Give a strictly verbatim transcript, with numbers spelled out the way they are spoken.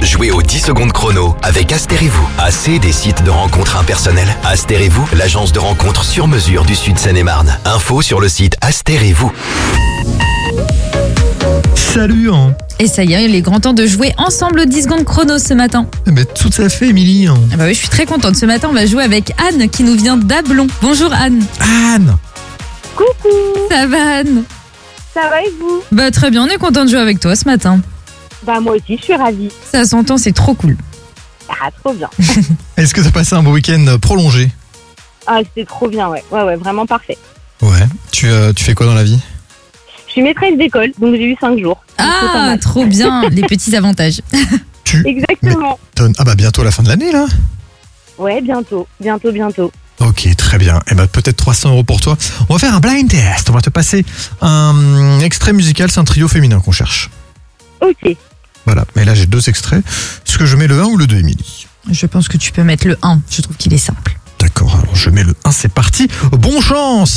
Jouez aux dix secondes chrono avec Astérez-vous. Assez des sites de rencontres impersonnels. Astérez-vous, l'agence de rencontres sur mesure du Sud Seine-et-Marne. Info sur le site Astérez-vous. Salut hein. Et ça y est, il est grand temps de jouer ensemble aux dix secondes chrono ce matin. Eh ben, tout à fait, Émilie. Ah bah oui, je suis très contente. Ce matin, on va jouer avec Anne qui nous vient d'Ablon. Bonjour Anne. Anne. Coucou, Ça va Anne? ça va et vous? Bah très bien, on est content de jouer avec toi ce matin. Bah moi aussi, je suis ravie. Ça s'entend, c'est trop cool. Ah, trop bien. Est-ce que t'as passé un beau week-end prolongé? Ah, c'était trop bien, ouais. Ouais, ouais, vraiment parfait. Ouais. Tu, euh, tu fais quoi dans la vie? Je suis maîtresse d'école, donc j'ai eu cinq jours. Donc, c'est pas Ah, mal. trop bien, les petits avantages. Tu Exactement. m'étonnes. Ah bah bientôt la fin de l'année là. Ouais, bientôt, bientôt, bientôt. Ok, très bien. Eh ben peut-être trois cents euros pour toi. On va faire un blind test. On va te passer un extrait musical. C'est un trio féminin qu'on cherche. Ok. Voilà. Mais là j'ai deux extraits. Est-ce que je mets le un ou le deux, Émilie? Je pense que tu peux mettre le un, je trouve qu'il est simple. D'accord. Alors je mets le un. C'est parti. Bon chance.